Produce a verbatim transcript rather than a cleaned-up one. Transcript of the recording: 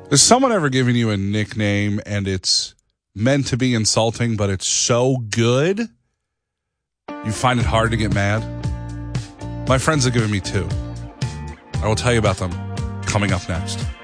Has someone ever given you a nickname and it's meant to be insulting, but it's so good you find it hard to get mad? My friends have given me two. I will tell you about them coming up next.